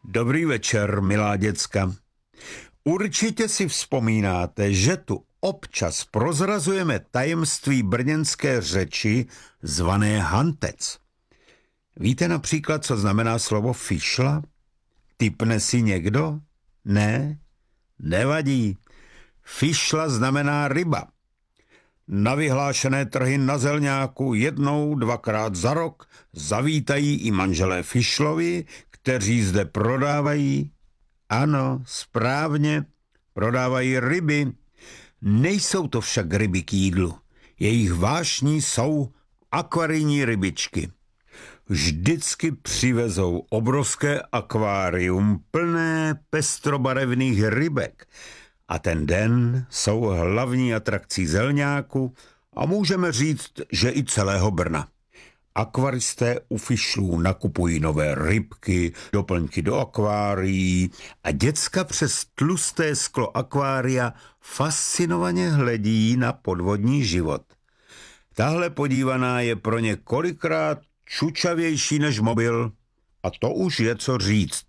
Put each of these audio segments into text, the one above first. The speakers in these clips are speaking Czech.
Dobrý večer, milá děcka. Určitě si vzpomínáte, že tu občas prozrazujeme tajemství brněnské řeči zvané hantec. Víte například, co znamená slovo fišla? Tipne si někdo? Ne? Nevadí. Fišla znamená ryba. Na vyhlášené trhy na Zelňáku jednou, dvakrát za rok zavítají i manželé Fišlovi, kteří zde prodávají, ano, správně, prodávají ryby. Nejsou to však ryby k jídlu. Jejich vášní jsou akvarijní rybičky. Vždycky přivezou obrovské akvárium plné pestrobarevných rybek. A ten den jsou hlavní atrakcí Zelňáku a můžeme říct, že i celého Brna. Akvaristé u Fišlů nakupují nové rybky, doplňky do akvárií a děcka přes tlusté sklo akvária fascinovaně hledí na podvodní život. Tahle podívaná je pro ně kolikrát čučavější než mobil a to už je co říct.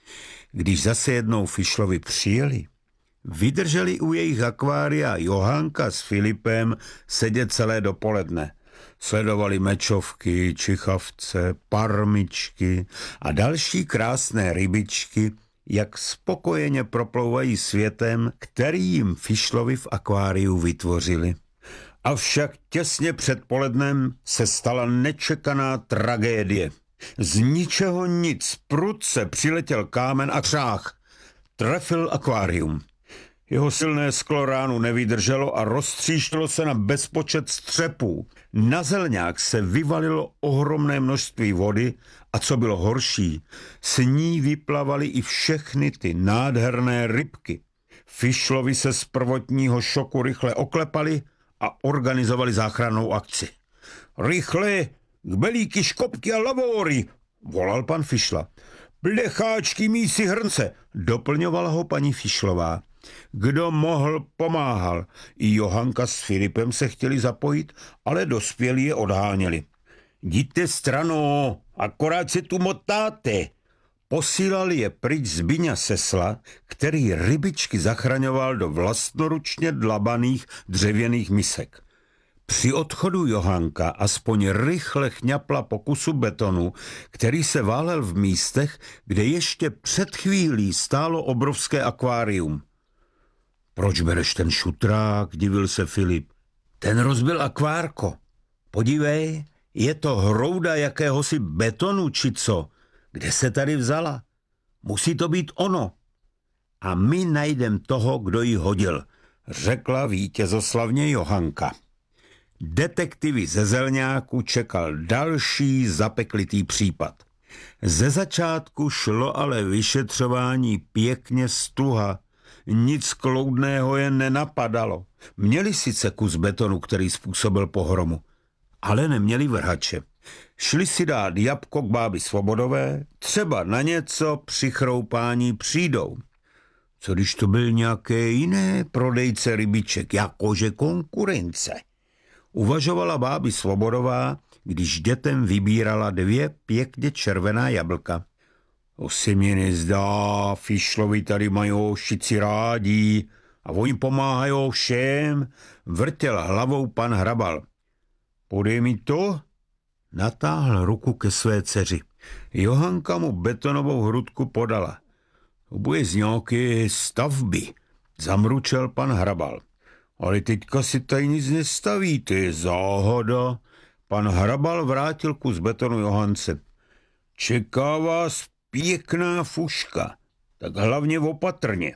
Když zase jednou Fišlovi přijeli, vydrželi u jejich akvária Johanka s Filipem sedět celé dopoledne. Sledovali mečovky, čichavce, parmičky a další krásné rybičky, jak spokojeně proplouvají světem, který jim Fišlovi v akváriu vytvořili. Avšak těsně před polednem se stala nečekaná tragédie. Z ničeho nic prudce přiletěl kámen a křách. Trefil akvárium. Jeho silné sklo ránu nevydrželo a roztříštilo se na bezpočet střepů. Na Zelňák se vyvalilo ohromné množství vody a co bylo horší, s ní vyplavaly i všechny ty nádherné rybky. Fišlovi se z prvotního šoku rychle oklepali a organizovali záchrannou akci. Rychle, kbelíky, škopky a lavory, volal pan Fišla. Plecháčky, mísi, hrnce, doplňovala ho paní Fišlová. Kdo mohl, pomáhal. I Johanka s Filipem se chtěli zapojit, ale dospělí je odháněli. Jděte stranou, akorát se tu motáte. Posílali je pryč Zbyňa Sesla, který rybičky zachraňoval do vlastnoručně dlabaných dřevěných misek. Při odchodu Johanka aspoň rychle chňapla po kusu betonu, který se válel v místech, kde ještě před chvílí stálo obrovské akvárium. Proč bereš ten šutrák, divil se Filip. Ten rozbil akvárko. Podívej, je to hrouda jakéhosi betonu, či co? Kde se tady vzala? Musí to být ono. A my najdem toho, kdo ji hodil, řekla vítězoslavně Johanka. Detektivy ze Zelňáku čekal další zapeklitý případ. Ze začátku šlo ale vyšetřování pěkně stuha. Nic kloudného je nenapadalo. Měli sice kus betonu, který způsobil pohromu, ale neměli vrhače. Šli si dát jabko k bábi Svobodové, třeba na něco při chroupání přijdou. Co když to byl nějaké jiné prodejce rybiček, jakože konkurence? Uvažovala bábi Svobodová, když dětem vybírala 2 pěkně červená jablka. To si mi nezdá, Fišlovi tady mají šici rádi a oni pomáhají všem, vrtěl hlavou pan Hrabal. Podej mi to? Natáhl ruku ke své dceři. Johanka mu betonovou hrudku podala. To bude z nějaké stavby, zamručel pan Hrabal. Ale teďka si tady nic nestaví, to je záhada. Pan Hrabal vrátil kus betonu Johance. Čeká vás pěkná fuška, tak hlavně opatrně.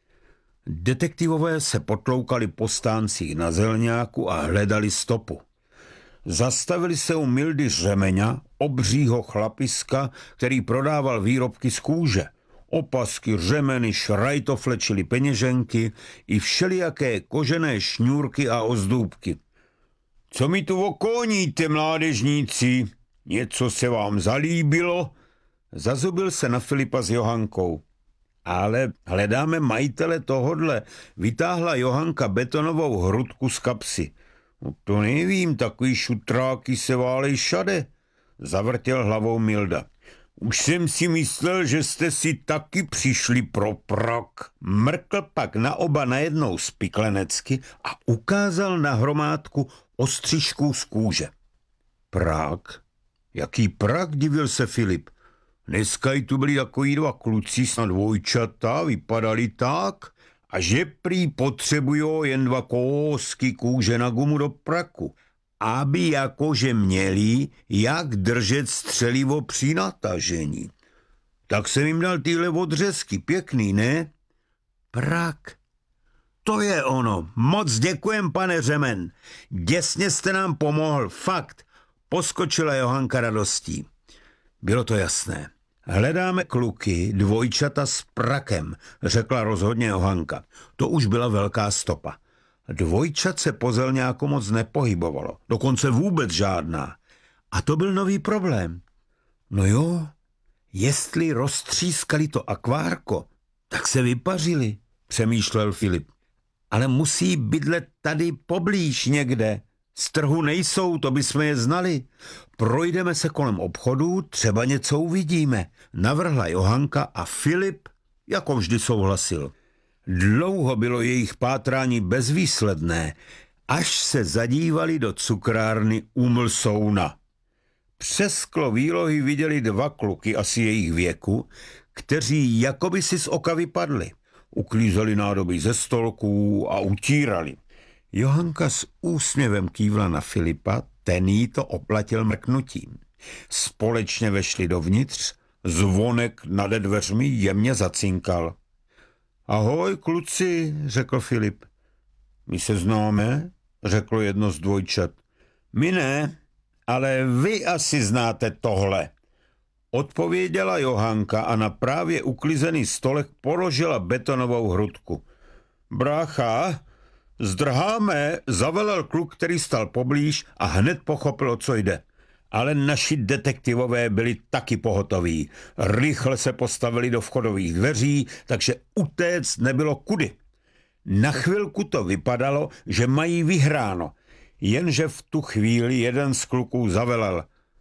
Detektivové se potloukali po stáncích na Zelňáku a hledali stopu. Zastavili se u Mildy Řemeňa, obřího chlapiska, který prodával výrobky z kůže. Opasky, řemeny, šrajtofle, čili peněženky i všelijaké kožené šňůrky a ozdůbky. Co mi tu okoníte, mládežníci? Něco se vám zalíbilo? Zazubil se na Filipa s Johankou. Ale hledáme majitele tohodle. Vytáhla Johanka betonovou hrudku z kapsy. No to nevím, takový šutráky se válej šade. Zavrtěl hlavou Milda. Už jsem si myslel, že jste si taky přišli pro prok. Mrkl pak na oba najednou spiklenecky a ukázal na hromádku ostřížků z kůže. Prák? Jaký prák, divil se Filip. Dneska i tu byli takový dva kluci snad dvojčata, vypadali tak, a že prý potřebujou jen 2 kousky kůže na gumu do praku, aby jakože měli jak držet střelivo při natažení. Tak jsem jim dal tyhle odřezky, pěkný, ne? Prak. To je ono. Moc děkujem, pane Řemen. Děsně jste nám pomohl, fakt. Poskočila Johanka radostí. Bylo to jasné. Hledáme kluky, dvojčata s prakem, řekla rozhodně Johanka. To už byla velká stopa. Dvojčat se po zelňáku moc nepohybovalo, dokonce vůbec žádná. A to byl nový problém. No jo, jestli roztřískali to akvárko, tak se vypařili, přemýšlel Filip. Ale musí bydlet tady poblíž někde. Z trhu nejsou, to bychom je znali. Projdeme se kolem obchodu, třeba něco uvidíme, navrhla Johanka a Filip jako vždy souhlasil. Dlouho bylo jejich pátrání bezvýsledné, až se zadívali do cukrárny u Mlsouna. Přes sklo výlohy viděli 2 kluky asi jejich věku, kteří jakoby si z oka vypadli. Uklízeli nádoby ze stolků a utírali. Johanka s úsměvem kývla na Filipa, ten jí to oplatil mrknutím. Společně vešli dovnitř, zvonek nade dveřmi jemně zacinkal. Ahoj, kluci, řekl Filip. My se známe, řeklo jedno z dvojčat. My ne, ale vy asi znáte tohle. Odpověděla Johanka a na právě uklizený stolek položila betonovou hrudku. Brácha, zdrháme, zavelel kluk, který stal poblíž a hned pochopil, o co jde. Ale naši detektivové byli taky pohotoví. Rychle se postavili do vchodových dveří, takže utéct nebylo kudy. Na chvilku to vypadalo, že mají vyhráno, jenže v tu chvíli jeden z kluků zavelel.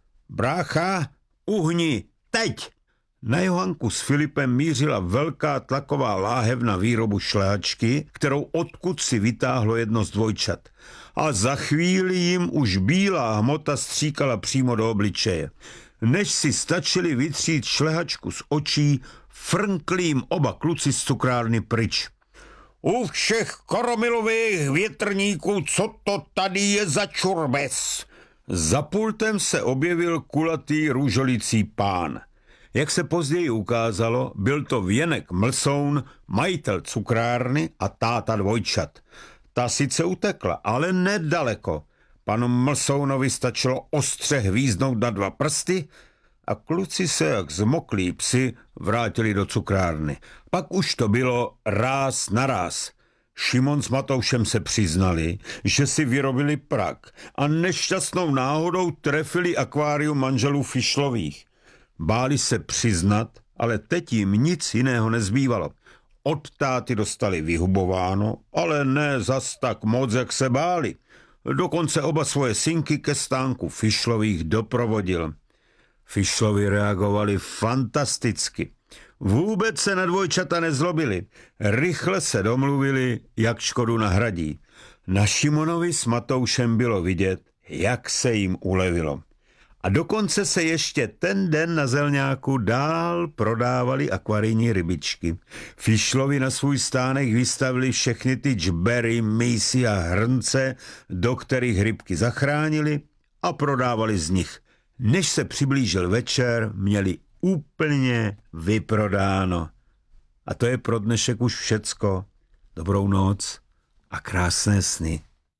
Brácha, uhni, teď! Na Johanku s Filipem mířila velká tlaková láhev na výrobu šlehačky, kterou odkud si vytáhlo jedno z dvojčat. A za chvíli jim už bílá hmota stříkala přímo do obličeje. Než si stačili vytřít šlehačku z očí, frnkli jim oba kluci z cukrárny pryč. U všech koromilových větrníků, co to tady je za čurbes? Za pultem se objevil kulatý růžolící pán. Jak se později ukázalo, byl to Věnek Mlsoun, majitel cukrárny a táta dvojčat. Ta sice utekla, ale nedaleko. Panu Mlsounovi stačilo ostře hvíznout na 2 prsty a kluci se jak zmoklí psi vrátili do cukrárny. Pak už to bylo ráz na ráz. Šimon s Matoušem se přiznali, že si vyrobili prak a nešťastnou náhodou trefili akvárium manželů Fišlových. Báli se přiznat, ale teď jim nic jiného nezbývalo. Od táty dostali vyhubováno, ale ne zas tak moc, jak se báli. Dokonce oba svoje synky ke stánku Fišlových doprovodil. Fišlovi reagovali fantasticky. Vůbec se na dvojčata nezlobili. Rychle se domluvili, jak škodu nahradí. Na Šimonovi s Matoušem bylo vidět, jak se jim ulevilo. A dokonce se ještě ten den na zelňáku dál prodávali akvarijní rybičky. Fišlovi na svůj stánek vystavili všechny ty džbery, mísy a hrnce, do kterých rybky zachránili a prodávali z nich. Než se přiblížil večer, měli úplně vyprodáno. A to je pro dnešek už všecko. Dobrou noc a krásné sny.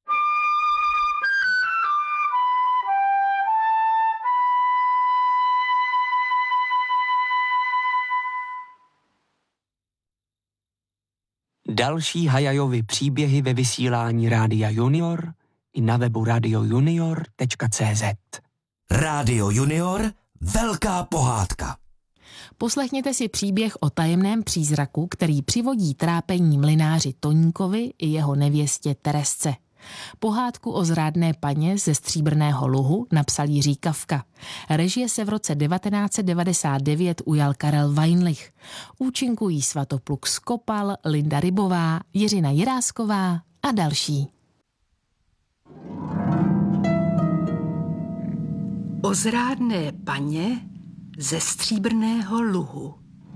Další Hajajovy příběhy ve vysílání Rádia Junior i na webu radiojunior.cz. Rádio Junior, velká pohádka. Poslechněte si příběh o tajemném přízraku, který přivodí trápení mlynáři Toníkovi i jeho nevěstě Teresce. Pohádku o zrádné paně ze Stříbrného luhu napsal Jiří Kafka. Režie se v roce 1999 ujal Karel Weinlich. Účinkují Svatopluk Skopal, Linda Rybová, Jiřina Jirásková a další. O zrádné paně ze Stříbrného luhu.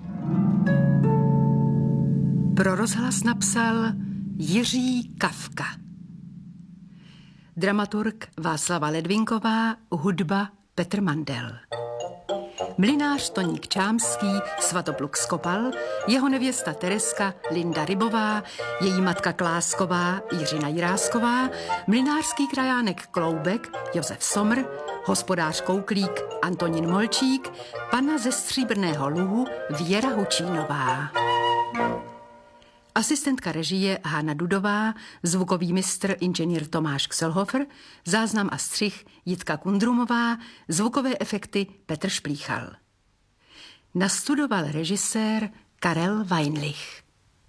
Pro rozhlas napsal Jiří Kafka. Dramaturg Václava Ledvinková, hudba Petr Mandel. Mlynář Toník Čámský, Svatopluk Skopal, jeho nevěsta Tereska, Linda Rybová, její matka Klásková, Jiřina Jirásková, mlynářský krajánek Kloubek, Josef Somr, hospodář Kouklík, Antonín Molčík, pana ze Stříbrného luhu, Věra Hučínová. Asistentka režie Hana Dudová, zvukový mistr inženýr Tomáš Kselhofer, záznam a střih Jitka Kundrumová, zvukové efekty Petr Šplíchal. Nastudoval režisér Karel Weinlich.